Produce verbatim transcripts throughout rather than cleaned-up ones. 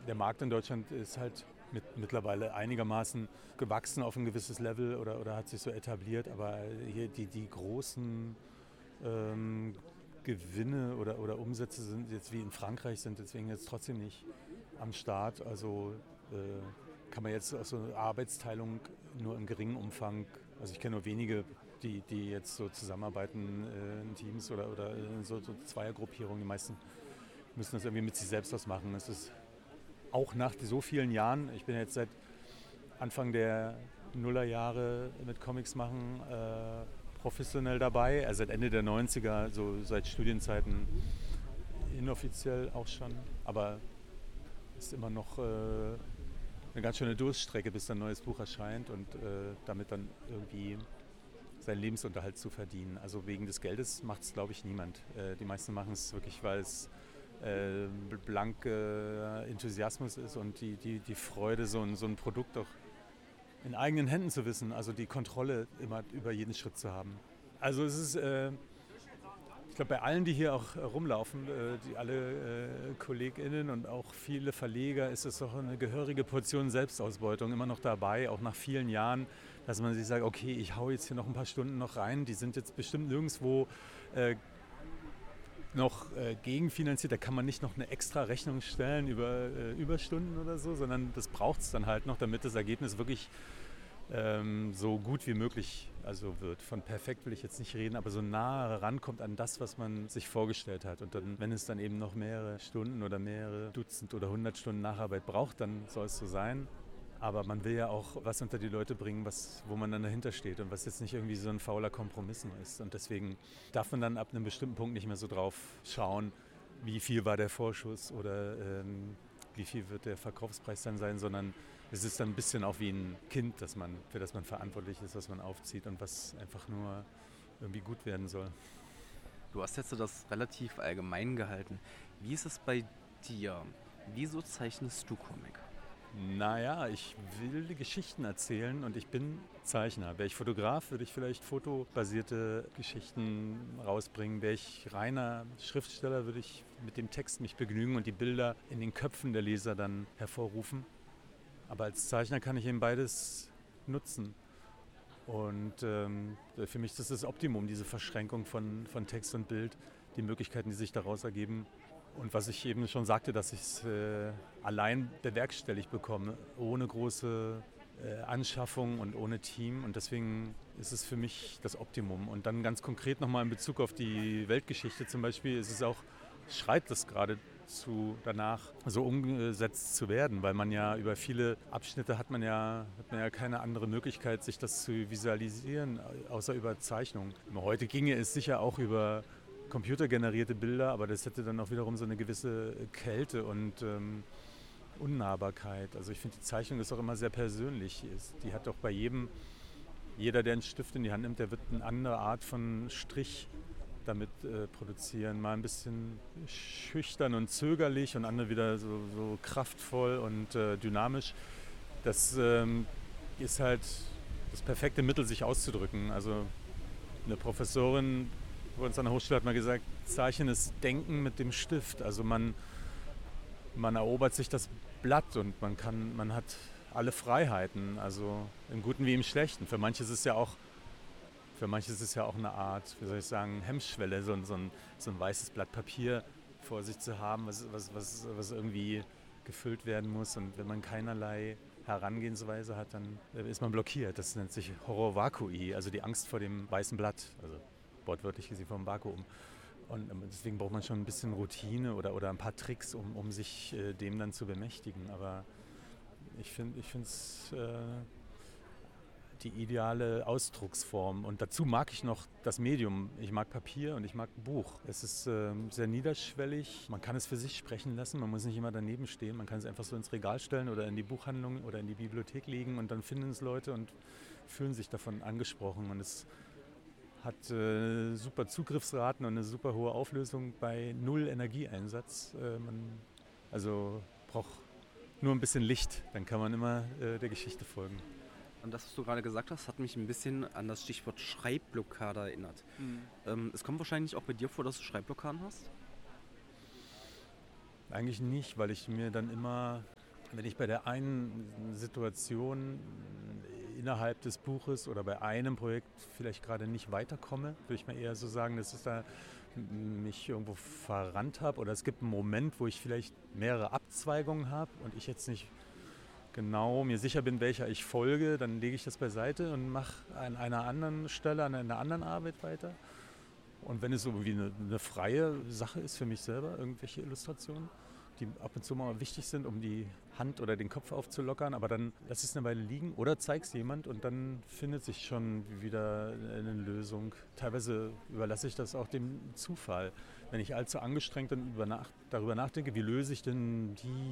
der Markt in Deutschland ist halt mit, mittlerweile einigermaßen gewachsen auf ein gewisses Level oder, oder hat sich so etabliert, aber hier die, die großen ähm, Gewinne oder, oder Umsätze sind jetzt wie in Frankreich, sind deswegen jetzt trotzdem nicht am Start. Also äh, kann man jetzt auch so eine Arbeitsteilung nur im geringen Umfang, also ich kenne nur wenige, die, die jetzt so zusammenarbeiten äh, in Teams oder, oder in so, so Zweiergruppierungen. Die meisten müssen das irgendwie mit sich selbst ausmachen. Es ist auch nach so vielen Jahren, ich bin jetzt seit Anfang der Nullerjahre mit Comics machen äh, professionell dabei, also seit Ende der neunziger, so seit Studienzeiten inoffiziell auch schon, aber ist immer noch äh, eine ganz schöne Durststrecke, bis ein neues Buch erscheint und äh, damit dann irgendwie seinen Lebensunterhalt zu verdienen. Also wegen des Geldes macht es, glaube ich, niemand. Äh, die meisten machen es wirklich, weil es äh, blanke Enthusiasmus ist und die, die, die Freude, so ein, so ein Produkt auch in eigenen Händen zu wissen, also die Kontrolle immer über jeden Schritt zu haben. Also es ist, äh, ich glaube, bei allen, die hier auch rumlaufen, äh, die alle äh, KollegInnen und auch viele Verleger, ist es doch eine gehörige Portion Selbstausbeutung immer noch dabei, auch nach vielen Jahren, dass man sich sagt, okay, ich hau jetzt hier noch ein paar Stunden noch rein, die sind jetzt bestimmt nirgendwo äh, noch äh, gegenfinanziert, da kann man nicht noch eine extra Rechnung stellen über äh, Überstunden oder so, sondern das braucht es dann halt noch, damit das Ergebnis wirklich ähm, so gut wie möglich also wird. Von perfekt will ich jetzt nicht reden, aber so nah rankommt an das, was man sich vorgestellt hat. Und dann, wenn es dann eben noch mehrere Stunden oder mehrere Dutzend oder hundert Stunden Nacharbeit braucht, dann soll es so sein. Aber man will ja auch was unter die Leute bringen, was, wo man dann dahinter steht und was jetzt nicht irgendwie so ein fauler Kompromiss nur ist. Und deswegen darf man dann ab einem bestimmten Punkt nicht mehr so drauf schauen, wie viel war der Vorschuss oder ähm, wie viel wird der Verkaufspreis dann sein, sondern es ist dann ein bisschen auch wie ein Kind, das man, für das man verantwortlich ist, was man aufzieht und was einfach nur irgendwie gut werden soll. Du hast jetzt so das relativ allgemein gehalten. Wie ist es bei dir? Wieso zeichnest du Comic? Naja, ich will Geschichten erzählen und ich bin Zeichner. Wäre ich Fotograf, würde ich vielleicht fotobasierte Geschichten rausbringen. Wäre ich reiner Schriftsteller, würde ich mit dem Text mich begnügen und die Bilder in den Köpfen der Leser dann hervorrufen. Aber als Zeichner kann ich eben beides nutzen. Und ähm, für mich ist das das Optimum, diese Verschränkung von, von Text und Bild, die Möglichkeiten, die sich daraus ergeben. Und was ich eben schon sagte, dass ich es äh, allein bewerkstelligt bekomme, ohne große äh, Anschaffung und ohne Team. Und deswegen ist es für mich das Optimum. Und dann ganz konkret nochmal in Bezug auf die Weltgeschichte zum Beispiel, ist es auch, schreit das geradezu danach, so umgesetzt zu werden, weil man ja über viele Abschnitte hat man ja, hat man ja keine andere Möglichkeit, sich das zu visualisieren, außer über Zeichnung. Heute ginge es sicher auch über computergenerierte Bilder, aber das hätte dann auch wiederum so eine gewisse Kälte und ähm, Unnahbarkeit. Also ich finde, die Zeichnung ist auch immer sehr persönlich. Die hat auch bei jedem, jeder, der einen Stift in die Hand nimmt, der wird eine andere Art von Strich damit äh, produzieren. Mal ein bisschen schüchtern und zögerlich und andere wieder so, so kraftvoll und äh, dynamisch. Das ähm, ist halt das perfekte Mittel, sich auszudrücken. Also eine Professorin bei uns an der Hochschule hat mal gesagt, Zeichnen ist Denken mit dem Stift. Also man, man erobert sich das Blatt und man kann, man hat alle Freiheiten, also im Guten wie im Schlechten. Für manche ist es ja auch, für manche ist es ja auch eine Art, wie soll ich sagen, Hemmschwelle, so ein, so ein, so ein weißes Blatt Papier vor sich zu haben, was, was, was, was irgendwie gefüllt werden muss. Und wenn man keinerlei Herangehensweise hat, dann ist man blockiert. Das nennt sich Horror Vacui, also die Angst vor dem weißen Blatt. Also wortwörtlich gesehen vom Vakuum. Und deswegen braucht man schon ein bisschen Routine oder, oder ein paar Tricks, um, um sich äh, dem dann zu bemächtigen. Aber ich finde ich es äh, die ideale Ausdrucksform. Und dazu mag ich noch das Medium. Ich mag Papier und ich mag ein Buch. Es ist äh, sehr niederschwellig. Man kann es für sich sprechen lassen. Man muss nicht immer daneben stehen. Man kann es einfach so ins Regal stellen oder in die Buchhandlung oder in die Bibliothek legen und dann finden es Leute und fühlen sich davon angesprochen. Und es hat äh, super Zugriffsraten und eine super hohe Auflösung bei null Energieeinsatz. Äh, man also braucht nur ein bisschen Licht, dann kann man immer äh, der Geschichte folgen. Und das, was du gerade gesagt hast, hat mich ein bisschen an das Stichwort Schreibblockade erinnert. Mhm. Ähm, es kommt wahrscheinlich auch bei dir vor, dass du Schreibblockaden hast? Eigentlich nicht, weil ich mir dann immer, wenn ich bei der einen Situation innerhalb des Buches oder bei einem Projekt vielleicht gerade nicht weiterkomme, würde ich mir eher so sagen, dass es da mich irgendwo verrannt habe oder es gibt einen Moment, wo ich vielleicht mehrere Abzweigungen habe und ich jetzt nicht genau mir sicher bin, welcher ich folge, dann lege ich das beiseite und mache an einer anderen Stelle, an einer anderen Arbeit weiter. Und wenn es so wie eine, eine freie Sache ist für mich selber, irgendwelche Illustrationen, die ab und zu mal wichtig sind, um die Hand oder den Kopf aufzulockern, aber dann lass es eine Weile liegen oder zeig's jemand und dann findet sich schon wieder eine Lösung. Teilweise überlasse ich das auch dem Zufall. Wenn ich allzu angestrengt dann über nach, darüber nachdenke, wie löse ich denn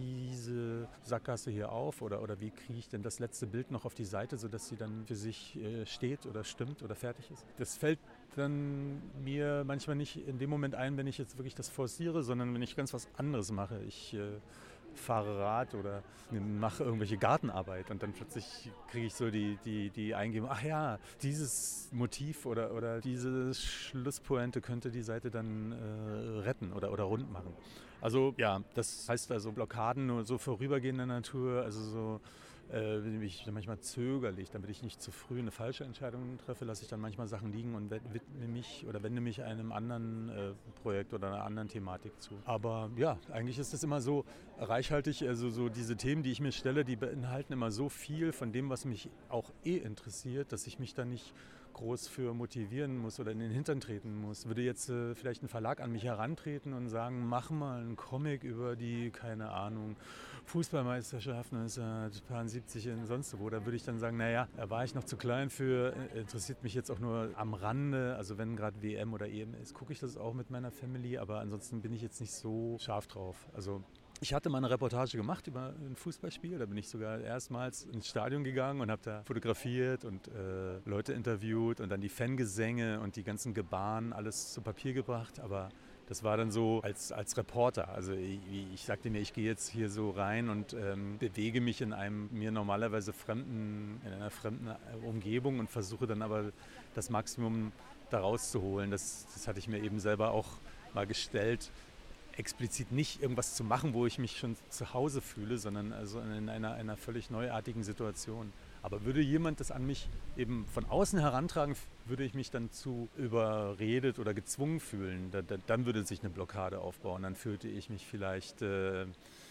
diese Sackgasse hier auf oder, oder wie kriege ich denn das letzte Bild noch auf die Seite, sodass sie dann für sich äh, steht oder stimmt oder fertig ist. Das fällt dann mir manchmal nicht in dem Moment ein, wenn ich jetzt wirklich das forciere, sondern wenn ich ganz was anderes mache. Ich äh, fahre Rad oder mache irgendwelche Gartenarbeit und dann plötzlich kriege ich so die, die, die Eingebung, ach ja, dieses Motiv oder, oder diese Schlusspointe könnte die Seite dann äh, retten oder, oder rund machen. Also ja, das heißt also Blockaden nur so vorübergehender Natur, also so äh, bin ich manchmal zögerlich, damit ich nicht zu früh eine falsche Entscheidung treffe, lasse ich dann manchmal Sachen liegen und widme mich oder wende mich einem anderen äh, Projekt oder einer anderen Thematik zu. Aber ja, eigentlich ist es immer so reichhaltig, also so diese Themen, die ich mir stelle, die beinhalten immer so viel von dem, was mich auch eh interessiert, dass ich mich da nicht groß für motivieren muss oder in den Hintern treten muss. Würde jetzt äh, vielleicht ein Verlag an mich herantreten und sagen, mach mal einen Comic über die, keine Ahnung, Fußballmeisterschaft neunzehnhundertsiebzig in sonst wo, da würde ich dann sagen, naja, da war ich noch zu klein für, interessiert mich jetzt auch nur am Rande, also wenn gerade W M oder E M ist, gucke ich das auch mit meiner Family, aber ansonsten bin ich jetzt nicht so scharf drauf. Also ich hatte mal eine Reportage gemacht über ein Fußballspiel, da bin ich sogar erstmals ins Stadion gegangen und habe da fotografiert und äh, Leute interviewt und dann die Fangesänge und die ganzen Gebaren alles zu Papier gebracht, aber das war dann so als, als Reporter. Also ich, ich sagte mir, ich gehe jetzt hier so rein und ähm, bewege mich in einem mir normalerweise fremden, in einer fremden Umgebung und versuche dann aber das Maximum da rauszuholen. Das, das hatte ich mir eben selber auch mal gestellt, explizit nicht irgendwas zu machen, wo ich mich schon zu Hause fühle, sondern also in einer, einer völlig neuartigen Situation. Aber würde jemand das an mich eben von außen herantragen, würde ich mich dann zu überredet oder gezwungen fühlen. Da, da, dann würde sich eine Blockade aufbauen. Dann fühlte ich mich vielleicht äh,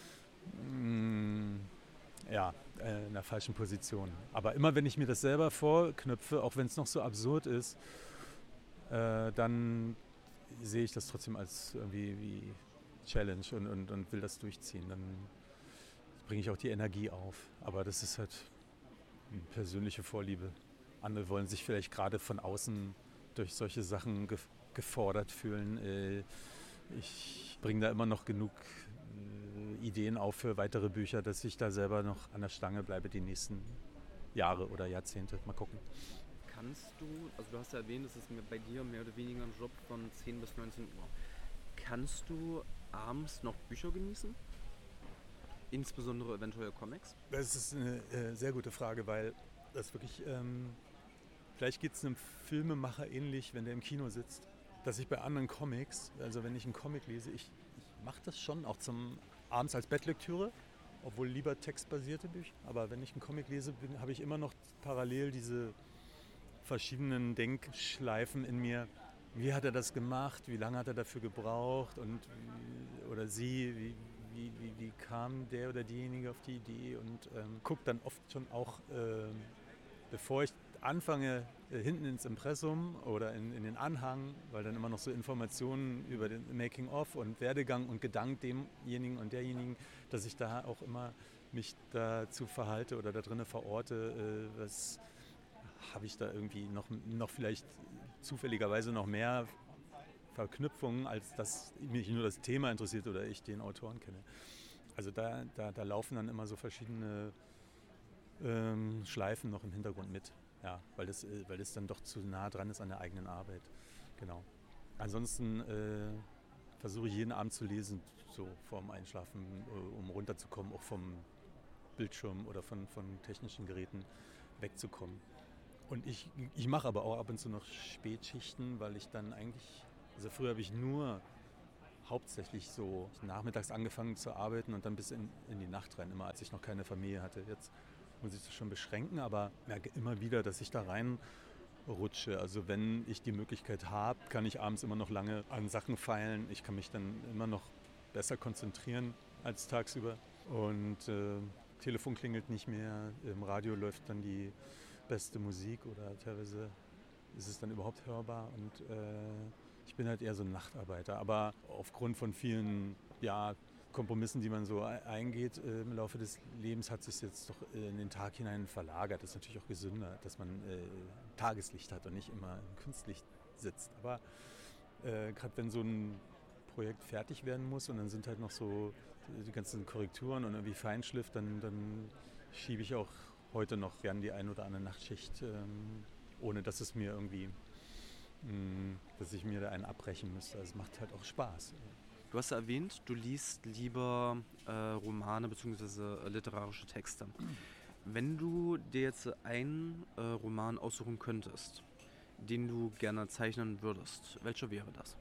mh, ja, äh, in einer falschen Position. Aber immer wenn ich mir das selber vorknüpfe, auch wenn es noch so absurd ist, äh, dann sehe ich das trotzdem als irgendwie wie Challenge und, und, und will das durchziehen. Dann bringe ich auch die Energie auf. Aber das ist halt eine persönliche Vorliebe. Andere wollen sich vielleicht gerade von außen durch solche Sachen ge- gefordert fühlen. Äh, ich bringe da immer noch genug äh, Ideen auf für weitere Bücher, dass ich da selber noch an der Stange bleibe die nächsten Jahre oder Jahrzehnte. Mal gucken. Kannst du, also du hast ja erwähnt, es ist bei dir mehr oder weniger ein Job von zehn bis neunzehn Uhr. Kannst du abends noch Bücher genießen? Insbesondere eventuell Comics? Das ist eine äh, sehr gute Frage, weil das wirklich, ähm, vielleicht geht es einem Filmemacher ähnlich, wenn der im Kino sitzt, dass ich bei anderen Comics, also wenn ich einen Comic lese, ich, ich mache das schon auch zum abends als Bettlektüre, obwohl lieber textbasierte Bücher, aber wenn ich einen Comic lese, habe ich immer noch parallel diese verschiedenen Denkschleifen in mir. Wie hat er das gemacht? Wie lange hat er dafür gebraucht? Und wie, oder sie, wie, wie, wie, wie kam der oder diejenige auf die Idee? Und ähm, gucke dann oft schon auch, äh, bevor ich anfange, äh, hinten ins Impressum oder in, in den Anhang, weil dann immer noch so Informationen über den Making-of und Werdegang und Gedank demjenigen und derjenigen, dass ich da auch immer mich dazu verhalte oder da drinnen verorte, äh, was habe ich da irgendwie noch, noch vielleicht zufälligerweise noch mehr Verknüpfungen, als dass mich nur das Thema interessiert oder ich den Autoren kenne. Also da, da, da laufen dann immer so verschiedene ähm, Schleifen noch im Hintergrund mit, ja, weil das, weil das dann doch zu nah dran ist an der eigenen Arbeit. Genau. Ansonsten äh, versuche ich jeden Abend zu lesen, so vorm Einschlafen, äh, um runterzukommen, auch vom Bildschirm oder von, von technischen Geräten wegzukommen. Und ich, ich mache aber auch ab und zu noch Spätschichten, weil ich dann eigentlich, also früher habe ich nur hauptsächlich so nachmittags angefangen zu arbeiten und dann bis in, in die Nacht rein, immer als ich noch keine Familie hatte. Jetzt muss ich das schon beschränken, aber merke immer wieder, dass ich da reinrutsche. Also wenn ich die Möglichkeit habe, kann ich abends immer noch lange an Sachen feilen. Ich kann mich dann immer noch besser konzentrieren als tagsüber. Und äh, Telefon klingelt nicht mehr, im Radio läuft dann die beste Musik oder teilweise ist es dann überhaupt hörbar. Und äh, ich bin halt eher so ein Nachtarbeiter. Aber aufgrund von vielen ja, Kompromissen, die man so eingeht äh, im Laufe des Lebens, hat sich jetzt doch in den Tag hinein verlagert. Das ist natürlich auch gesünder, dass man äh, Tageslicht hat und nicht immer im Kunstlicht sitzt. Aber äh, gerade wenn so ein Projekt fertig werden muss und dann sind halt noch so die ganzen Korrekturen und irgendwie Feinschliff, dann, dann schiebe ich auch heute noch gern die ein oder andere Nachtschicht, ähm, ohne dass es mir irgendwie, mh, dass ich mir da einen abbrechen müsste. Also es macht halt auch Spaß. Du hast ja erwähnt, du liest lieber äh, Romane bzw. literarische Texte. Wenn du dir jetzt einen äh, Roman aussuchen könntest, den du gerne zeichnen würdest, welcher wäre das?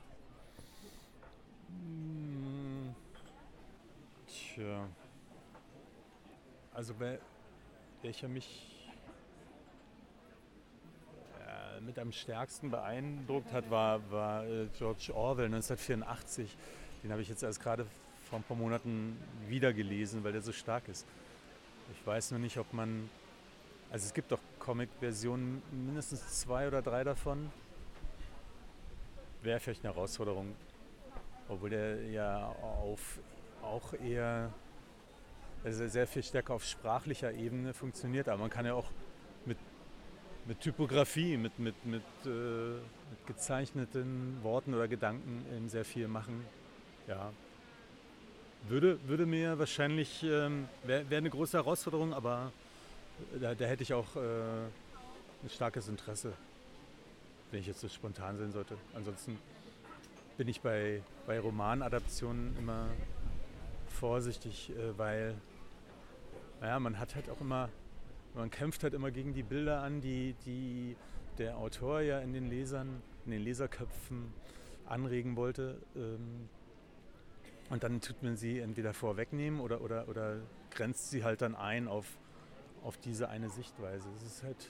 Hm, tja, also wer, welcher mich äh, mit am stärksten beeindruckt hat, war, war äh, George Orwell neunzehnhundertvierundachtzig. Den habe ich jetzt erst gerade vor ein paar Monaten wieder gelesen, weil der so stark ist. Ich weiß nur nicht, ob man, also es gibt doch Comic-Versionen, mindestens zwei oder drei davon. Wäre vielleicht eine Herausforderung. Obwohl der ja auf, auch eher also sehr viel stärker auf sprachlicher Ebene funktioniert. Aber man kann ja auch mit, mit Typografie, mit, mit, mit, äh, mit gezeichneten Worten oder Gedanken eben sehr viel machen. Ja. Würde, würde mir wahrscheinlich, ähm, wäre wär eine große Herausforderung, aber da, da hätte ich auch äh, ein starkes Interesse, wenn ich jetzt so spontan sein sollte. Ansonsten bin ich bei, bei Romanadaptionen immer vorsichtig, äh, weil naja, man hat halt auch immer, man kämpft halt immer gegen die Bilder an, die, die der Autor ja in den Lesern, in den Leserköpfen anregen wollte. Ähm, und dann tut man sie entweder vorwegnehmen oder, oder, oder grenzt sie halt dann ein auf, auf diese eine Sichtweise. Das ist halt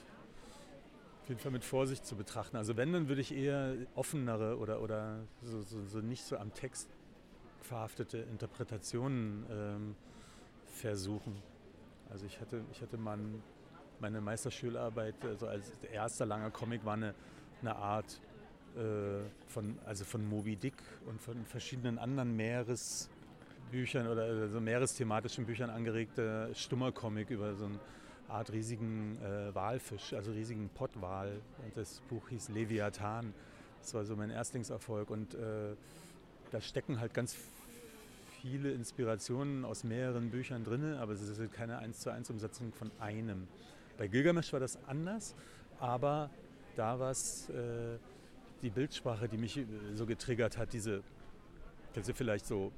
auf jeden Fall mit Vorsicht zu betrachten. Also wenn, dann würde ich eher offenere oder, oder so, so, so nicht so am Text verhaftete Interpretationen ähm, versuchen. Also ich hatte, ich hatte mal meine Meisterschularbeit, also als erster langer Comic war eine, eine Art äh, von, also von Moby Dick und von verschiedenen anderen Meeresbüchern oder so meeresthematischen Büchern angeregter stummer Comic über so eine Art riesigen äh, Walfisch, also riesigen Pottwal. Und das Buch hieß Leviathan. Das war so mein Erstlingserfolg und äh, da stecken halt ganz viele Inspirationen aus mehreren Büchern drin, aber es ist keine eins zu eins Umsetzung von einem. Bei Gilgamesch war das anders, aber da war es äh, die Bildsprache, die mich so getriggert hat, diese, kennst du vielleicht so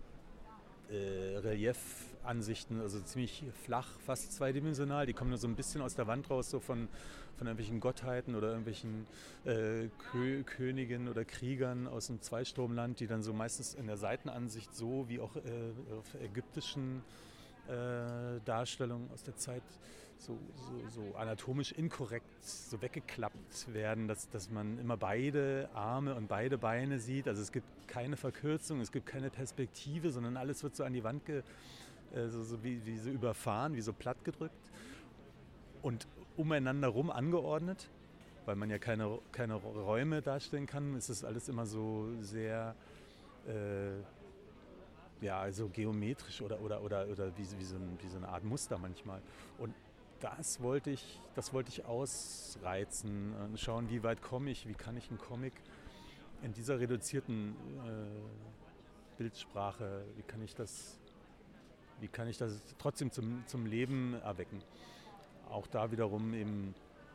äh, Reliefansichten, also ziemlich flach, fast zweidimensional, die kommen nur so ein bisschen aus der Wand raus, so von, von irgendwelchen Gottheiten oder irgendwelchen äh, Kö- Königen oder Kriegern aus dem Zweistromland, die dann so meistens in der Seitenansicht so wie auch äh, auf ägyptischen äh, Darstellungen aus der Zeit so, so, so anatomisch inkorrekt so weggeklappt werden, dass, dass man immer beide Arme und beide Beine sieht. Also es gibt keine Verkürzung, es gibt keine Perspektive, sondern alles wird so an die Wand ge, äh, so, so wie, wie so überfahren, wie so platt gedrückt und umeinander rum angeordnet, weil man ja keine, keine Räume darstellen kann, ist das alles immer so sehr äh, ja, also geometrisch oder, oder, oder, oder wie, wie, so ein, wie so eine Art Muster manchmal. Und das wollte ich, das wollte ich ausreizen und schauen, wie weit komme ich, wie kann ich einen Comic in dieser reduzierten äh, Bildsprache, wie kann ich das, wie kann ich das trotzdem zum, zum Leben erwecken. Auch da wiederum eben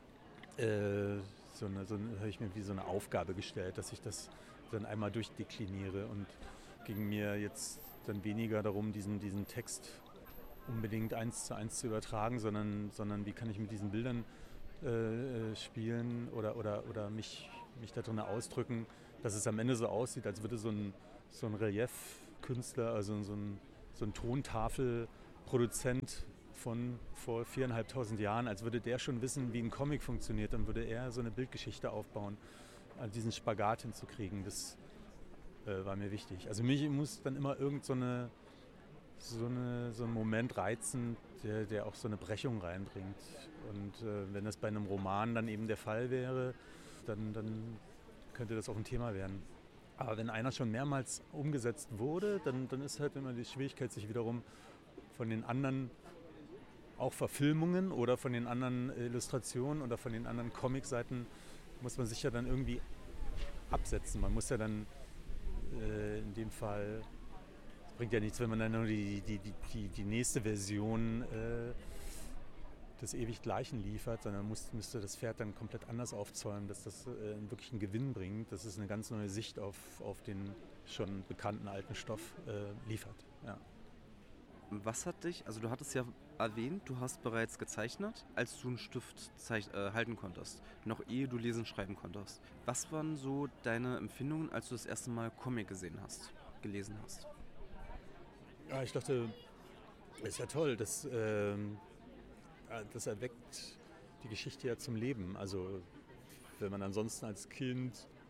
äh, so eine, so eine, habe ich mir wie so eine Aufgabe gestellt, dass ich das dann einmal durchdekliniere und ging mir jetzt dann weniger darum, diesen, diesen Text unbedingt eins zu eins zu übertragen, sondern, sondern wie kann ich mit diesen Bildern äh, spielen oder, oder, oder mich, mich da drin ausdrücken, dass es am Ende so aussieht, als würde so ein, so ein Reliefkünstler, also so ein, so ein Tontafelproduzent von vor viereinhalbtausend Jahren, als würde der schon wissen, wie ein Comic funktioniert, dann würde er so eine Bildgeschichte aufbauen, diesen Spagat hinzukriegen. Das äh, war mir wichtig. Also mich muss dann immer irgend so eine So, eine, so ein Moment reizen, der, der auch so eine Brechung reinbringt. Und äh, wenn das bei einem Roman dann eben der Fall wäre, dann, dann könnte das auch ein Thema werden. Aber wenn einer schon mehrmals umgesetzt wurde, dann, dann ist halt immer die Schwierigkeit, sich wiederum von den anderen auch Verfilmungen oder von den anderen Illustrationen oder von den anderen Comicseiten muss man sich ja dann irgendwie absetzen. Man muss ja dann äh, in dem Fall... Bringt ja nichts, wenn man dann nur die, die, die, die, die nächste Version äh, des ewig Gleichen liefert, sondern muss, müsste das Pferd dann komplett anders aufzäumen, dass das äh, wirklich einen Gewinn bringt, dass es eine ganz neue Sicht auf, auf den schon bekannten alten Stoff äh, liefert. Ja. Was hat dich, also du hattest ja erwähnt, du hast bereits gezeichnet, als du einen Stift zeich- äh, halten konntest, noch ehe du lesen, schreiben konntest. Was waren so deine Empfindungen, als du das erste Mal Comic gesehen hast, gelesen hast? Ja, ich dachte, das ist ja toll, das, ähm, das erweckt die Geschichte ja zum Leben. Also wenn man ansonsten als Kind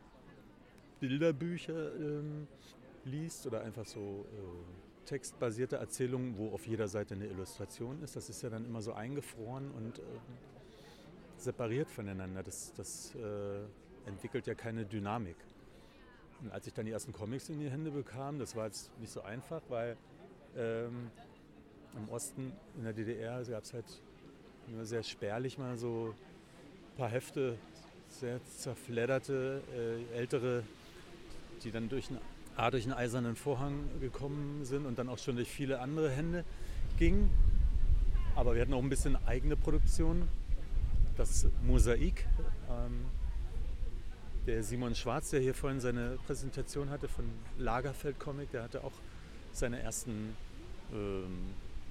Bilderbücher ähm, liest oder einfach so äh, textbasierte Erzählungen, wo auf jeder Seite eine Illustration ist, das ist ja dann immer so eingefroren und äh, separiert voneinander. Das, das äh, entwickelt ja keine Dynamik. Und als ich dann die ersten Comics in die Hände bekam, das war jetzt nicht so einfach, weil Ähm, im Osten, in der D D R, gab es halt nur sehr spärlich mal so ein paar Hefte, sehr zerfledderte, äh, ältere, die dann durch einen, A, durch einen eisernen Vorhang gekommen sind und dann auch schon durch viele andere Hände gingen. Aber wir hatten auch ein bisschen eigene Produktion. Das Mosaik, ähm, der Simon Schwarz, der hier vorhin seine Präsentation hatte von Lagerfeld Comic, der hatte auch seine ersten ähm,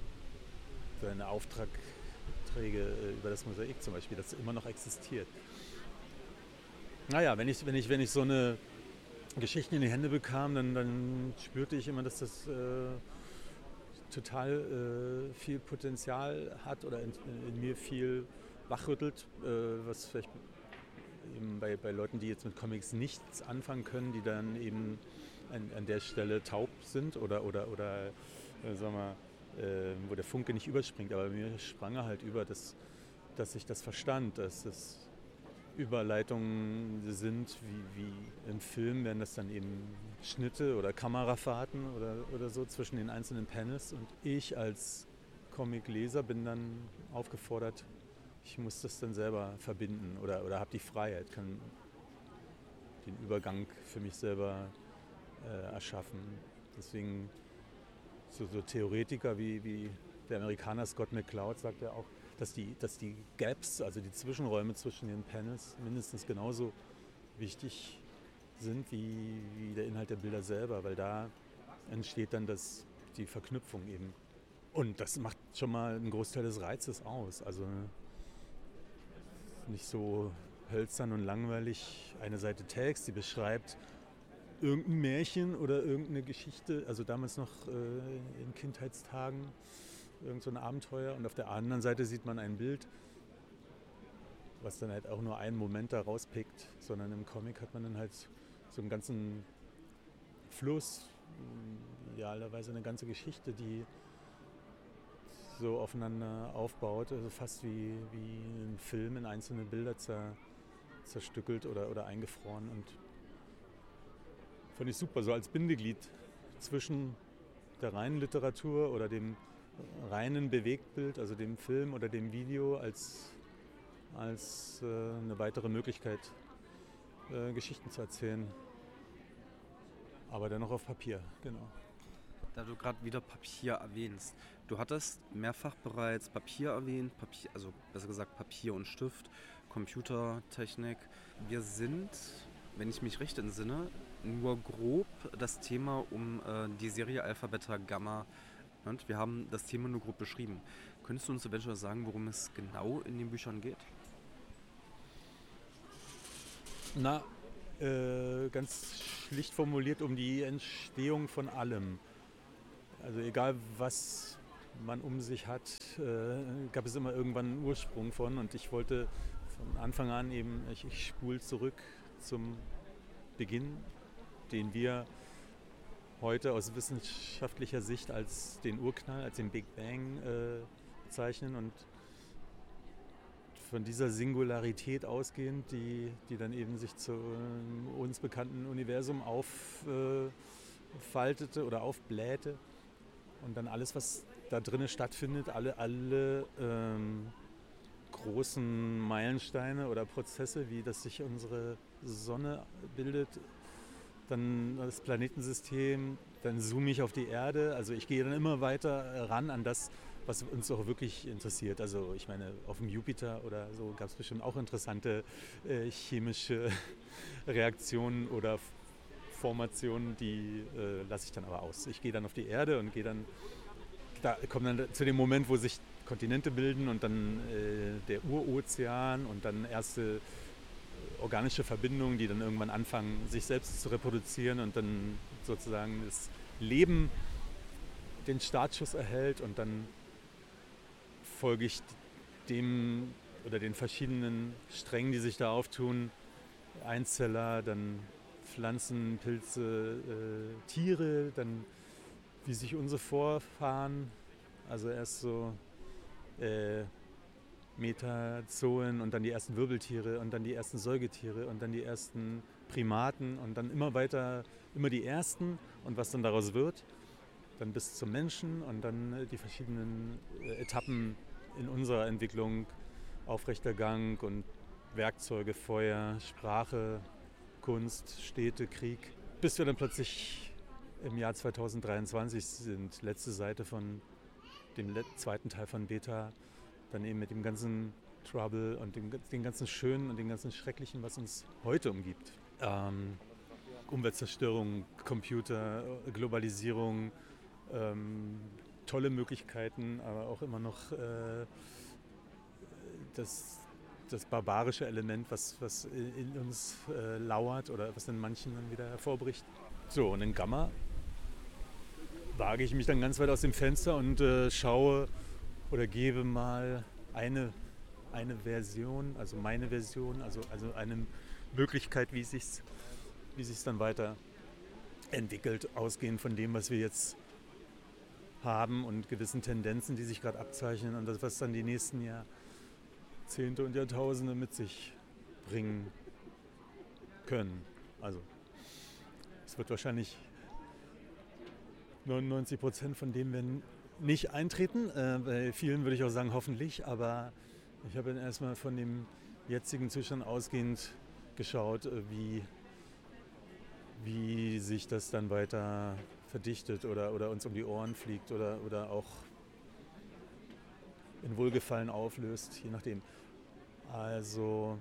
seine Aufträge äh, über das Mosaik zum Beispiel, das immer noch existiert. Naja, wenn ich, wenn ich, wenn ich so eine Geschichte in die Hände bekam, dann, dann spürte ich immer, dass das äh, total äh, viel Potenzial hat oder in, in mir viel wachrüttelt, äh, was vielleicht eben bei, bei Leuten, die jetzt mit Comics nichts anfangen können, die dann eben an, an der Stelle taub sind oder, oder, oder äh, sagen wir, äh, wo der Funke nicht überspringt. Aber mir sprang er halt über, dass, dass ich das verstand, dass es Überleitungen sind, wie, wie im Film werden das dann eben Schnitte oder Kamerafahrten oder, oder so zwischen den einzelnen Panels. Und ich als Comicleser bin dann aufgefordert, ich muss das dann selber verbinden oder, oder habe die Freiheit, kann den Übergang für mich selber äh, erschaffen. Deswegen so, so Theoretiker wie, wie der Amerikaner Scott McCloud sagt ja auch, dass die, dass die Gaps, also die Zwischenräume zwischen den Panels mindestens genauso wichtig sind wie, wie der Inhalt der Bilder selber, weil da entsteht dann das, die Verknüpfung eben. Und das macht schon mal einen Großteil des Reizes aus. Also nicht so hölzern und langweilig eine Seite Text, die beschreibt irgendein Märchen oder irgendeine Geschichte, also damals noch äh, in Kindheitstagen, irgend so ein Abenteuer. Und auf der anderen Seite sieht man ein Bild, was dann halt auch nur einen Moment da rauspickt, sondern im Comic hat man dann halt so einen ganzen Fluss, idealerweise eine ganze Geschichte, die so aufeinander aufbaut, also fast wie, wie ein Film in einzelne Bilder zer, zerstückelt oder, oder eingefroren. Und fand ich super, so als Bindeglied zwischen der reinen Literatur oder dem reinen Bewegtbild, also dem Film oder dem Video, als, als äh, eine weitere Möglichkeit, äh, Geschichten zu erzählen. Aber dennoch auf Papier, genau. Da du gerade wieder Papier erwähnst, du hattest mehrfach bereits Papier erwähnt, Papier, also besser gesagt Papier und Stift, Computertechnik. Wir sind, wenn ich mich recht entsinne, nur grob das Thema um äh, die Serie Alpha, Beta, Gamma. Und wir haben das Thema nur grob beschrieben. Könntest du uns eventuell sagen, worum es genau in den Büchern geht? Na, äh, ganz schlicht formuliert um die Entstehung von allem. Also egal was man um sich hat, äh, gab es immer irgendwann einen Ursprung von und ich wollte von Anfang an eben, ich, ich spule zurück zum Beginn, den wir heute aus wissenschaftlicher Sicht als den Urknall, als den Big Bang äh, bezeichnen und von dieser Singularität ausgehend, die, die dann eben sich zu ähm, uns bekannten Universum auffaltete äh, oder aufblähte und dann alles, was da drinnen stattfindet, alle, alle ähm, großen Meilensteine oder Prozesse, wie das sich unsere Sonne bildet, dann das Planetensystem, dann zoome ich auf die Erde. Also ich gehe dann immer weiter ran an das, was uns auch wirklich interessiert. Also ich meine, auf dem Jupiter oder so gab es bestimmt auch interessante äh, chemische Reaktionen oder Formationen, die äh, lasse ich dann aber aus. Ich gehe dann auf die Erde und gehe dann, da kommt dann zu dem Moment, wo sich Kontinente bilden und dann äh, der Urozean und dann erste organische Verbindungen, die dann irgendwann anfangen, sich selbst zu reproduzieren und dann sozusagen das Leben den Startschuss erhält und dann folge ich dem oder den verschiedenen Strängen, die sich da auftun. Einzeller, dann Pflanzen, Pilze, äh, Tiere, dann wie sich unsere Vorfahren, also erst so äh, Metazoen und dann die ersten Wirbeltiere und dann die ersten Säugetiere und dann die ersten Primaten und dann immer weiter, immer die ersten und was dann daraus wird, dann bis zum Menschen und dann die verschiedenen Etappen in unserer Entwicklung, aufrechter Gang und Werkzeuge, Feuer, Sprache, Kunst, Städte, Krieg, bis wir dann plötzlich im Jahr zweitausenddreiundzwanzig sind, letzte Seite von dem zweiten Teil von Beta, dann eben mit dem ganzen Trouble und dem, dem ganzen Schönen und dem ganzen Schrecklichen, was uns heute umgibt. Ähm, Umweltzerstörung, Computer, Globalisierung, ähm, tolle Möglichkeiten, aber auch immer noch äh, das, das barbarische Element, was, was in uns äh, lauert oder was in manchen dann wieder hervorbricht. So, und in Gamma wage ich mich dann ganz weit aus dem Fenster und äh, schaue oder gebe mal eine, eine Version, also meine Version, also, also eine Möglichkeit, wie es sich wie sich's dann weiter entwickelt, ausgehend von dem, was wir jetzt haben und gewissen Tendenzen, die sich gerade abzeichnen und das, was dann die nächsten Jahrzehnte und Jahrtausende mit sich bringen können. Also es wird wahrscheinlich neunundneunzig Prozent von dem werden nicht eintreten. Äh, bei vielen würde ich auch sagen, hoffentlich. Aber ich habe dann erstmal von dem jetzigen Zustand ausgehend geschaut, äh, wie, wie sich das dann weiter verdichtet oder, oder uns um die Ohren fliegt oder, oder auch in Wohlgefallen auflöst, je nachdem. Also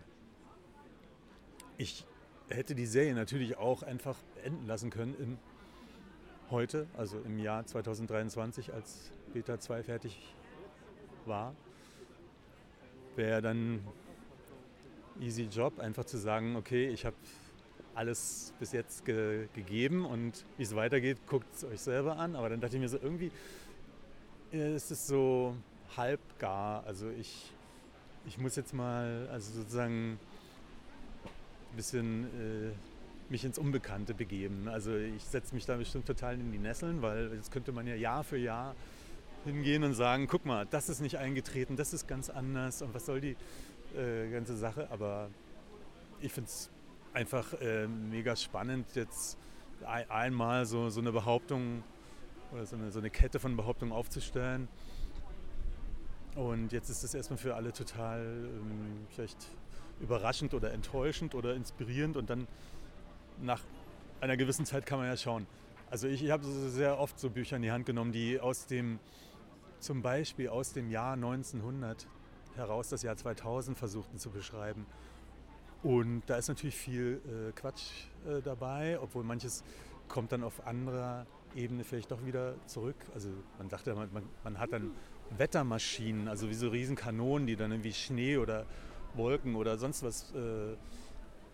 ich hätte die Serie natürlich auch einfach enden lassen können im heute, also im Jahr zweitausenddreiundzwanzig, als Beta zwei fertig war. Wäre dann easy Job, einfach zu sagen, okay, ich habe alles bis jetzt ge- gegeben und wie es weitergeht, guckt es euch selber an. Aber dann dachte ich mir so, irgendwie ist es so halb gar. Also ich, ich muss jetzt mal, also sozusagen ein bisschen äh, mich ins Unbekannte begeben. Also ich setze mich da bestimmt total in die Nesseln, weil jetzt könnte man ja Jahr für Jahr hingehen und sagen, guck mal, das ist nicht eingetreten, das ist ganz anders und was soll die äh, ganze Sache. Aber ich finde es einfach äh, mega spannend, jetzt ein, einmal so, so eine Behauptung oder so eine, so eine Kette von Behauptungen aufzustellen. Und jetzt ist es erstmal für alle total ähm, vielleicht überraschend oder enttäuschend oder inspirierend und dann nach einer gewissen Zeit kann man ja schauen. Also ich, ich habe sehr oft so Bücher in die Hand genommen, die aus dem, zum Beispiel aus dem Jahr neunzehnhundert heraus das Jahr zweitausend versuchten zu beschreiben. Und da ist natürlich viel äh, Quatsch äh, dabei, obwohl manches kommt dann auf anderer Ebene vielleicht doch wieder zurück. Also man sagt ja, man, man hat dann Wettermaschinen, also wie so riesen Kanonen, die dann irgendwie Schnee oder Wolken oder sonst was äh,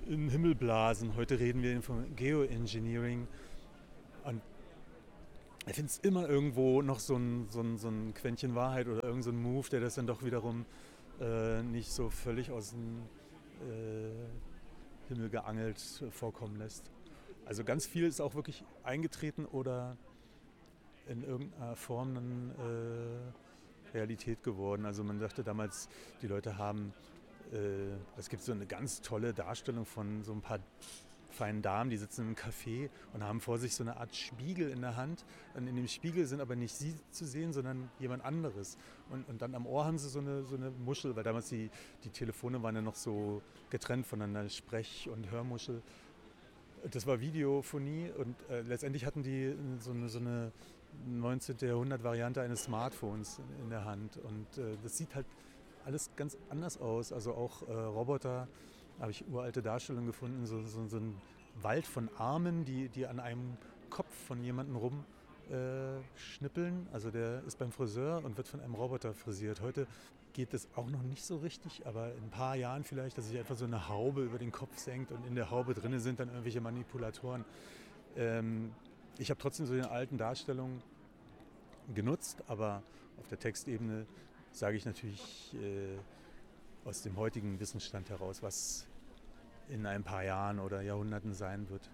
in den Himmel blasen. Heute reden wir von Geoengineering. Und ich finde es immer irgendwo noch so ein, so, ein, so ein Quäntchen Wahrheit oder irgend so ein Move, der das dann doch wiederum äh, nicht so völlig aus dem äh, Himmel geangelt vorkommen lässt. Also ganz viel ist auch wirklich eingetreten oder in irgendeiner Form dann äh, Realität geworden. Also man sagte damals, die Leute haben, äh, es gibt so eine ganz tolle Darstellung von so ein paar feinen Damen, die sitzen im Café und haben vor sich so eine Art Spiegel in der Hand. Und in dem Spiegel sind aber nicht sie zu sehen, sondern jemand anderes. Und, und dann am Ohr haben sie so eine, so eine Muschel, weil damals die, die Telefone waren ja noch so getrennt voneinander, Sprech- und Hörmuschel. Das war Videophonie und äh, letztendlich hatten die so eine, so eine neunzehnten. Jahrhundert-Variante eines Smartphones in, in der Hand. Und äh, das sieht halt alles ganz anders aus. Also auch äh, Roboter, habe ich uralte Darstellungen gefunden, so, so, so ein Wald von Armen, die, die an einem Kopf von jemandem rum äh, schnippeln. Also der ist beim Friseur und wird von einem Roboter frisiert. Heute geht das auch noch nicht so richtig, aber in ein paar Jahren vielleicht, dass sich einfach so eine Haube über den Kopf senkt und in der Haube drinnen sind dann irgendwelche Manipulatoren. Ähm, ich habe trotzdem so die alten Darstellungen genutzt, aber auf der Textebene sage ich natürlich äh, aus dem heutigen Wissensstand heraus, was in ein paar Jahren oder Jahrhunderten sein wird.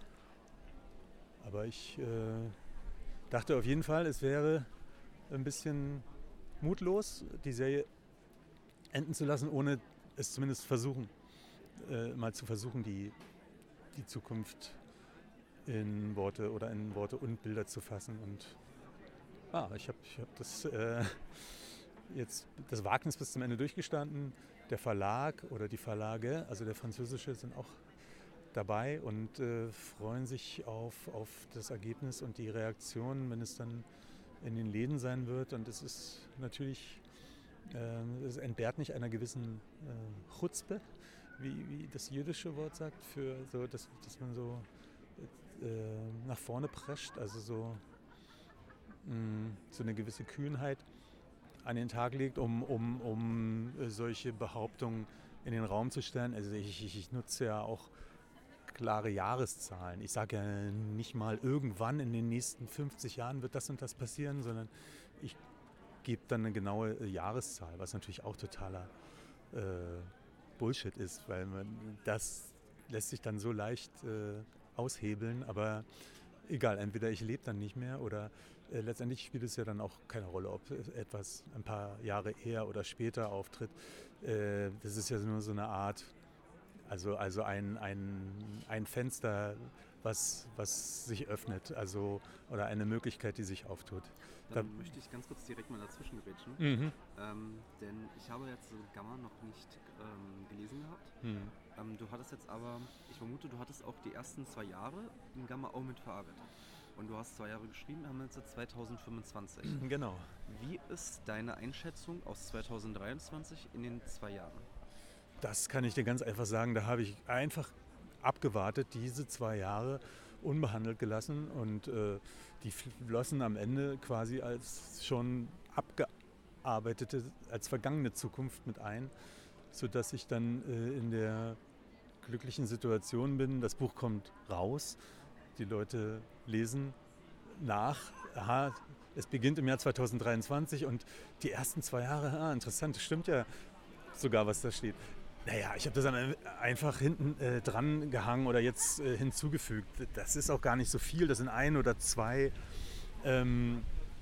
Aber ich äh, dachte auf jeden Fall, es wäre ein bisschen mutlos, die Serie enden zu lassen, ohne es zumindest versuchen, äh, mal zu versuchen, die, die Zukunft in Worte oder in Worte und Bilder zu fassen. Und ah, ich habe ich hab das äh, jetzt das Wagnis bis zum Ende durchgestanden. Der Verlag oder die Verlage, also der französische, sind auch dabei und äh, freuen sich auf, auf das Ergebnis und die Reaktion, wenn es dann in den Läden sein wird. Und es ist natürlich, äh, es entbehrt nicht einer gewissen äh, Chutzpe, wie, wie das jüdische Wort sagt, für so, dass, dass man so äh, nach vorne prescht, also so, mh, so eine gewisse Kühnheit an den Tag legt, um, um, um solche Behauptungen in den Raum zu stellen. Also ich, ich, ich nutze ja auch klare Jahreszahlen. Ich sage ja nicht mal, irgendwann in den nächsten fünfzig Jahren wird das und das passieren, sondern ich gebe dann eine genaue Jahreszahl, was natürlich auch totaler äh, Bullshit ist, weil man, das lässt sich dann so leicht äh, aushebeln, aber egal, entweder ich lebe dann nicht mehr oder äh, letztendlich spielt es ja dann auch keine Rolle, ob etwas ein paar Jahre eher oder später auftritt. Äh, das ist ja nur so eine Art, also, also ein, ein, ein Fenster, was, was sich öffnet, also oder eine Möglichkeit, die sich auftut. Dann Da, möchte ich ganz kurz direkt mal dazwischen grätschen, mhm. ähm, denn ich habe jetzt Gamma noch nicht ähm, gelesen gehabt. Mhm. Ähm, du hattest jetzt aber, ich vermute, du hattest auch die ersten zwei Jahre in Gamma auch mitverarbeitet. Und du hast zwei Jahre geschrieben, haben wir jetzt zwanzig fünfundzwanzig. Genau. Wie ist deine Einschätzung aus zwanzig dreiundzwanzig in den zwei Jahren? Das kann ich dir ganz einfach sagen, da habe ich einfach abgewartet, diese zwei Jahre unbehandelt gelassen und äh, die flossen am Ende quasi als schon abgearbeitete, als vergangene Zukunft mit ein, sodass ich dann äh, in der glücklichen Situation bin, das Buch kommt raus, die Leute lesen nach, aha, es beginnt im Jahr zwanzig dreiundzwanzig und die ersten zwei Jahre, ah, interessant, stimmt ja sogar, was da steht. Naja, ich habe das dann einfach hinten äh, dran gehangen oder jetzt äh, hinzugefügt. Das ist auch gar nicht so viel, das sind ein oder zwei ähm,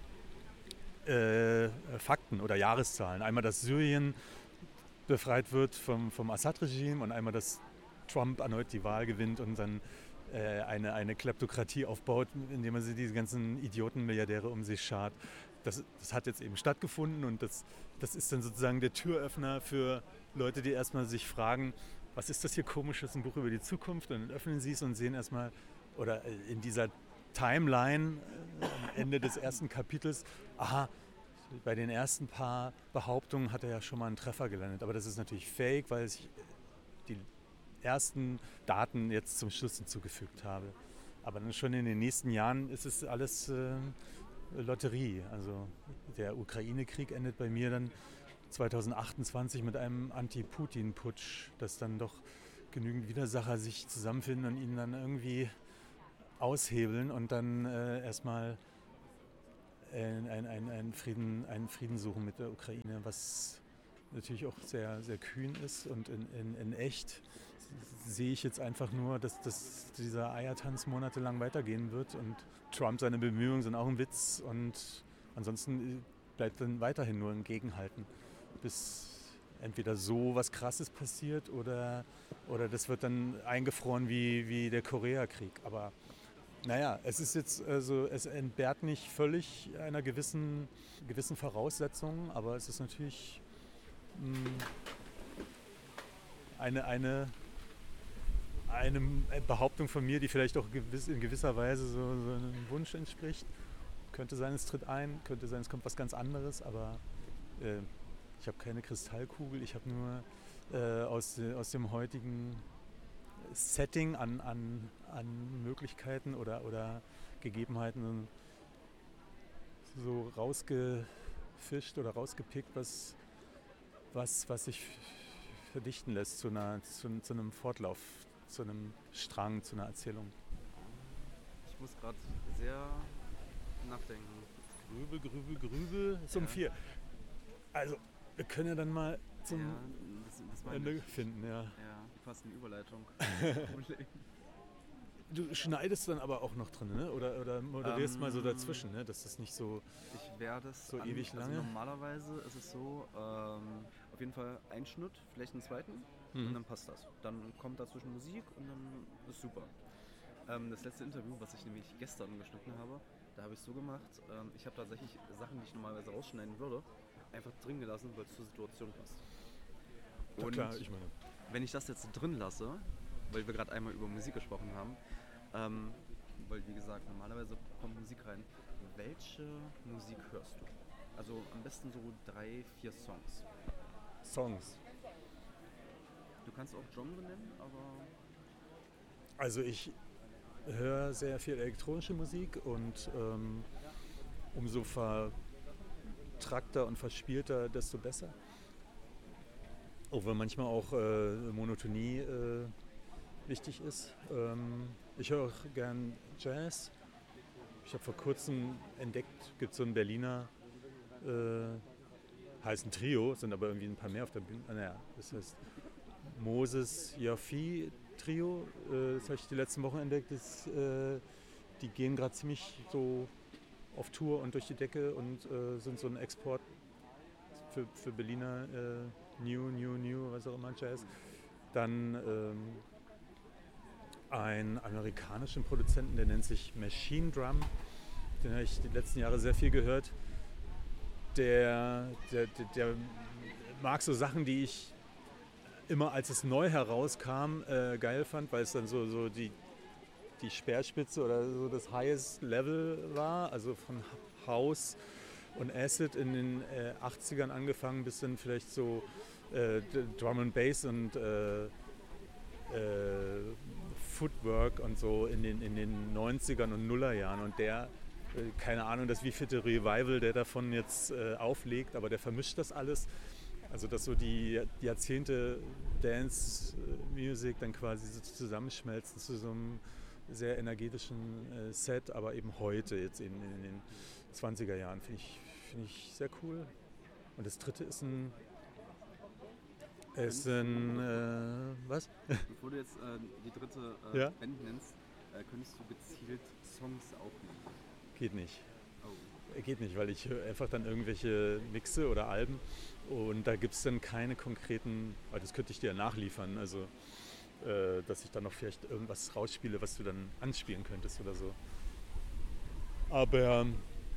äh, Fakten oder Jahreszahlen. Einmal, dass Syrien befreit wird vom, vom Assad-Regime und einmal, dass Trump erneut die Wahl gewinnt und dann äh, eine, eine Kleptokratie aufbaut, indem er diese ganzen Idioten-Milliardäre um sich schart. Das, das hat jetzt eben stattgefunden und das, das ist dann sozusagen der Türöffner für Leute, die erstmal sich fragen, was ist das hier Komisches, ein Buch über die Zukunft? Und dann öffnen sie es und sehen erstmal, oder in dieser Timeline äh, am Ende des ersten Kapitels, aha, bei den ersten paar Behauptungen hat er ja schon mal einen Treffer gelandet. Aber das ist natürlich fake, weil ich die ersten Daten jetzt zum Schluss hinzugefügt habe. Aber dann schon in den nächsten Jahren ist es alles äh, Lotterie. Also der Ukraine-Krieg endet bei mir dann zwanzig achtundzwanzig mit einem Anti-Putin-Putsch, das dann doch genügend Widersacher sich zusammenfinden und ihn dann irgendwie aushebeln und dann äh, erstmal einen ein, ein, ein Frieden, einen Frieden suchen mit der Ukraine, was natürlich auch sehr, sehr kühn ist. Und in, in, in echt sehe ich jetzt einfach nur, dass, dass dieser Eiertanz monatelang weitergehen wird und Trump, seine Bemühungen sind auch ein Witz und ansonsten bleibt dann weiterhin nur ein Gegenhalten, bis entweder so was Krasses passiert oder, oder das wird dann eingefroren wie, wie der Koreakrieg. Aber naja, es ist jetzt, also es entbehrt nicht völlig einer gewissen, gewissen Voraussetzung, aber es ist natürlich mh, eine, eine, eine Behauptung von mir, die vielleicht auch gewiss, in gewisser Weise so, so einem Wunsch entspricht. Könnte sein, es tritt ein, könnte sein, es kommt was ganz anderes, aber äh, ich habe keine Kristallkugel, ich habe nur äh, aus, aus dem heutigen Setting an, an, an Möglichkeiten oder, oder Gegebenheiten so rausgefischt oder rausgepickt, was, was, was sich verdichten lässt zu, einer, zu, zu einem Fortlauf, zu einem Strang, zu einer Erzählung. Ich muss gerade sehr nachdenken. Grübel, grübel, grübel, ist um vier. Also, wir können ja dann mal zum ja, das, das Ende ich. finden, ja. Ja, fast eine Überleitung. Du schneidest dann aber auch noch drin, ne? Oder, oder moderierst ähm, mal so dazwischen, ne? Dass das nicht so, ich werde es so an, ewig lange. Also normalerweise ist es so, ähm, auf jeden Fall ein Schnitt, vielleicht einen zweiten mhm. und dann passt das. Dann kommt dazwischen Musik und dann ist super. Ähm, das letzte Interview, was ich nämlich gestern geschnitten habe, da habe ich es so gemacht, ähm, ich habe tatsächlich Sachen, die ich normalerweise rausschneiden würde, einfach drin gelassen, weil es zur Situation passt. Und ja, klar, ich meine. Wenn ich das jetzt drin lasse, weil wir gerade einmal über Musik gesprochen haben, ähm, weil wie gesagt, normalerweise kommt Musik rein. Welche Musik hörst du? Also am besten so drei, vier Songs. Songs. Du kannst auch Genre nennen, aber... Also ich höre sehr viel elektronische Musik und ähm, umso vertrackter und verspielter, desto besser. Auch wenn manchmal auch äh, Monotonie äh, wichtig ist. Ähm, ich höre auch gern Jazz. Ich habe vor kurzem entdeckt, gibt es so ein Berliner, äh, heißt ein Trio, sind aber irgendwie ein paar mehr auf der Bühne. Ah, naja, das heißt Moses Yafi Trio, äh, das habe ich die letzten Wochen entdeckt. Das, äh, die gehen gerade ziemlich so auf Tour und durch die Decke und äh, sind so ein Export für, für Berliner äh, New, New, New, was auch immer, Jazz. Dann ähm, einen amerikanischen Produzenten, der nennt sich Machine Drum. Den habe ich die letzten Jahre sehr viel gehört. Der, der, der, der mag so Sachen, die ich immer, als es neu herauskam, äh, geil fand, weil es dann so, so die, die Speerspitze oder so das Highest Level war, also von House und Acid in den äh, achtzigern angefangen bis dann vielleicht so äh, Drum and Bass und äh, äh, Footwork und so in den, in den neunzigern und Nullerjahren. Und der, äh, keine Ahnung, das wievielte Revival, der davon jetzt äh, auflegt, aber der vermischt das alles. Also dass so die Jahrzehnte Dance-Music dann quasi so zusammenschmelzen zu so einem sehr energetischen äh, Set, aber eben heute, jetzt in, in den zwanziger Jahren, finde ich, find ich sehr cool. Und das dritte ist ein, ist ein, äh, was? Bevor du jetzt äh, die dritte äh, ja? Band nennst, äh, könntest du gezielt Songs aufnehmen? Geht nicht. Oh. Geht nicht, weil ich höre einfach dann irgendwelche Mixe oder Alben und da gibt es dann keine konkreten, aber das könnte ich dir ja nachliefern, also äh, dass ich dann noch vielleicht irgendwas rausspiele, was du dann anspielen könntest oder so. Aber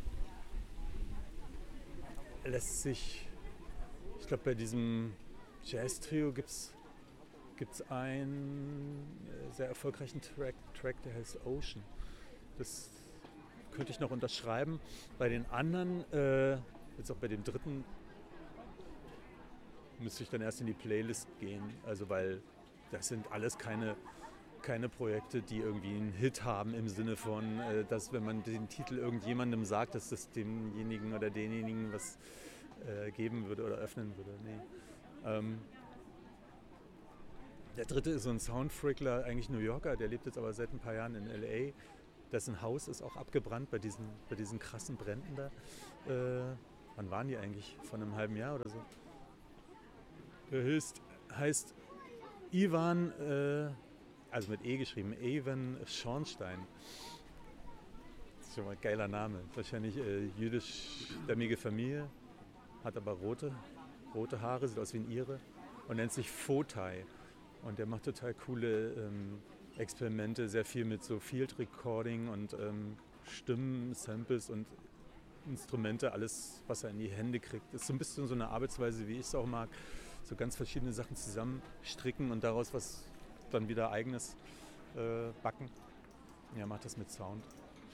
lässt sich, ich glaube bei diesem Jazz-Trio gibt es einen sehr erfolgreichen Track, Track, der heißt Ocean. Das könnte ich noch unterschreiben. Bei den anderen, äh, jetzt auch bei dem dritten, müsste ich dann erst in die Playlist gehen. Also weil das sind alles keine, keine Projekte, die irgendwie einen Hit haben im Sinne von, äh, dass wenn man den Titel irgendjemandem sagt, dass das demjenigen oder denjenigen was äh, geben würde oder öffnen würde. Nee. Ähm, Der dritte ist so ein Soundfrickler, eigentlich New Yorker, der lebt jetzt aber seit ein paar Jahren in L A. Dessen Haus ist auch abgebrannt bei diesen, bei diesen krassen Bränden da. Äh, wann waren die eigentlich? Vor einem halben Jahr oder so? Der heißt, heißt Ivan, äh, also mit E geschrieben, Ivan Schornstein. Das ist schon mal ein geiler Name. Wahrscheinlich äh, jüdischstämmige Familie, hat aber rote, rote Haare, sieht aus wie ein Ire und nennt sich Fotai. Und der macht total coole ähm, Experimente, sehr viel mit so Field Recording und ähm, Stimmen, Samples und Instrumente, alles, was er in die Hände kriegt. Das ist so ein bisschen so eine Arbeitsweise, wie ich es auch mag. So ganz verschiedene Sachen zusammenstricken und daraus was dann wieder eigenes äh, backen. Er macht das mit Sound.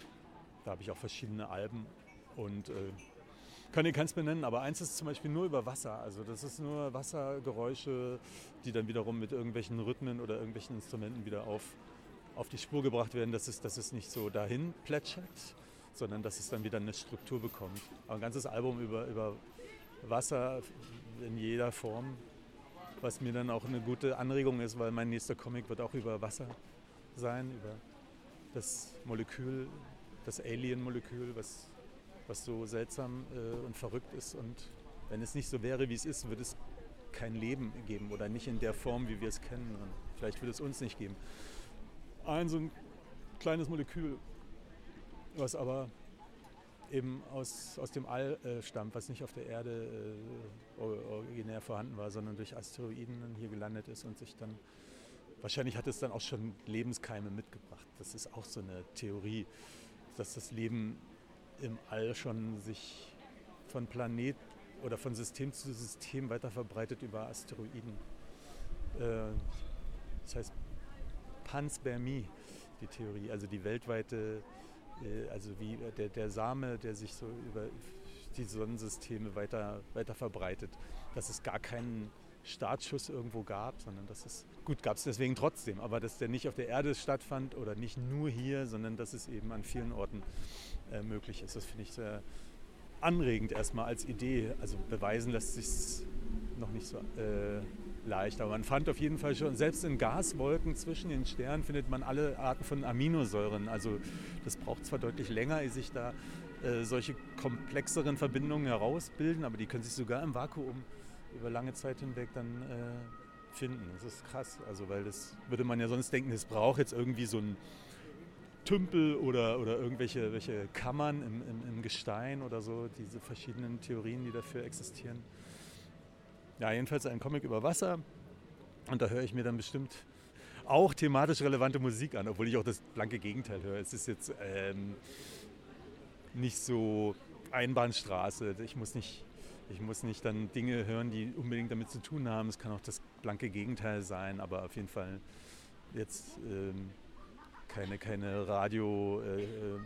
Da habe ich auch verschiedene Alben und äh, kann ich keins benennen, aber eins ist zum Beispiel nur über Wasser. Also das ist nur Wassergeräusche, die dann wiederum mit irgendwelchen Rhythmen oder irgendwelchen Instrumenten wieder auf, auf die Spur gebracht werden, dass es, dass es nicht so dahin plätschert, sondern dass es dann wieder eine Struktur bekommt. Aber ein ganzes Album über, über Wasser in jeder Form, was mir dann auch eine gute Anregung ist, weil mein nächster Comic wird auch über Wasser sein, über das Molekül, das Alien-Molekül, was, was so seltsam äh, und verrückt ist. Und wenn es nicht so wäre, wie es ist, würde es kein Leben geben oder nicht in der Form, wie wir es kennen. Und vielleicht würde es uns nicht geben. Ein so ein kleines Molekül, was aber eben aus, aus dem All äh, stammt, was nicht auf der Erde äh, originär vorhanden war, sondern durch Asteroiden hier gelandet ist und sich dann, wahrscheinlich hat es dann auch schon Lebenskeime mitgebracht. Das ist auch so eine Theorie, dass das Leben im All schon sich von Planet oder von System zu System weiter verbreitet über Asteroiden. Äh, das heißt Panspermie, die Theorie, also die weltweite, äh, also wie der, der Same, der sich so über die Sonnensysteme weiter, weiter verbreitet, dass es gar keinen Startschuss irgendwo gab, sondern dass es, gut, gab es deswegen trotzdem, aber dass der nicht auf der Erde stattfand oder nicht nur hier, sondern dass es eben an vielen Orten äh, möglich ist. Das finde ich sehr anregend erstmal als Idee. Also beweisen lässt sich noch nicht so äh, leicht, aber man fand auf jeden Fall schon, selbst in Gaswolken zwischen den Sternen findet man alle Arten von Aminosäuren. Also das braucht zwar deutlich länger, ehe sich da äh, solche komplexeren Verbindungen herausbilden, aber die können sich sogar im Vakuum über lange Zeit hinweg dann äh, finden. Das ist krass, also weil das würde man ja sonst denken, es braucht jetzt irgendwie so ein Tümpel oder, oder irgendwelche welche Kammern im, im, im Gestein oder so, diese verschiedenen Theorien, die dafür existieren. Ja, jedenfalls ein Comic über Wasser und da höre ich mir dann bestimmt auch thematisch relevante Musik an, obwohl ich auch das blanke Gegenteil höre. Es ist jetzt ähm, nicht so Einbahnstraße, ich muss nicht Ich muss nicht dann Dinge hören, die unbedingt damit zu tun haben. Es kann auch das blanke Gegenteil sein, aber auf jeden Fall jetzt ähm, keine, keine Radio, äh,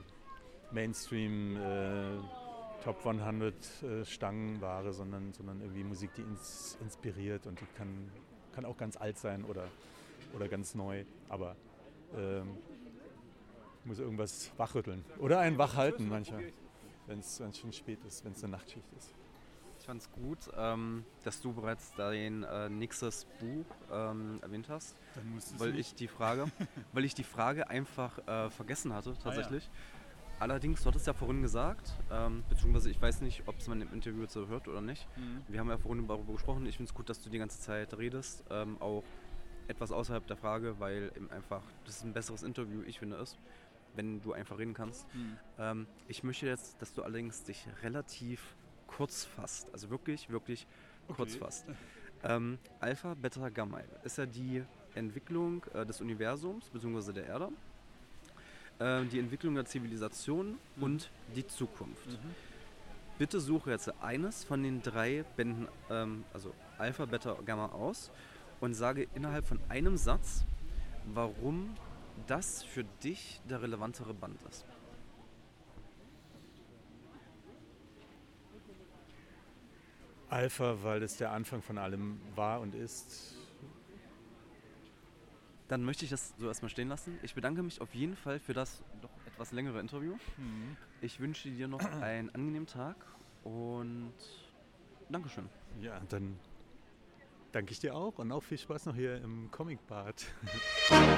Mainstream, äh, Top hundert äh, Stangenware, sondern, sondern irgendwie Musik, die ins, inspiriert und die kann, kann auch ganz alt sein oder, oder ganz neu, aber ähm, muss irgendwas wachrütteln oder einen wach halten manchmal, wenn es schon spät ist, wenn es eine Nachtschicht ist. Ich fand es gut, ähm, dass du bereits dein äh, nächstes Buch ähm, erwähnt hast, weil ich, die Frage, weil ich die Frage einfach äh, vergessen hatte, tatsächlich. Ah, ja. Allerdings, du hattest ja vorhin gesagt, ähm, beziehungsweise ich weiß nicht, ob es man im Interview jetzt so hört oder nicht. Mhm. Wir haben ja vorhin darüber gesprochen. Ich finde es gut, dass du die ganze Zeit redest, ähm, auch etwas außerhalb der Frage, weil eben einfach, das ist ein besseres Interview, ich finde es, wenn du einfach reden kannst. Mhm. Ähm, ich möchte jetzt, dass du allerdings dich relativ kurz fasst, also wirklich, wirklich okay. kurz fasst. Ähm, Alpha, Beta, Gamma ist ja die Entwicklung äh, des Universums bzw. der Erde, äh, die Entwicklung der Zivilisation mhm. und die Zukunft. Mhm. Bitte suche jetzt eines von den drei Bänden, ähm, also Alpha, Beta, Gamma aus und sage innerhalb von einem Satz, warum das für dich der relevantere Band ist. Alpha, weil es der Anfang von allem war und ist. Dann möchte ich das so erstmal stehen lassen. Ich bedanke mich auf jeden Fall für das doch etwas längere Interview. Mhm. Ich wünsche dir noch einen angenehmen Tag und Dankeschön. Ja, dann Danke ich dir auch und auch viel Spaß noch hier im Comic Bad.